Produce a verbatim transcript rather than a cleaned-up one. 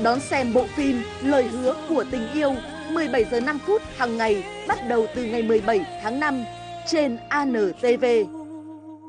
Đón xem bộ phim Lời hứa của tình yêu mười bảy giờ năm phút hàng ngày bắt đầu từ ngày mười bảy tháng năm trên a en tê vê.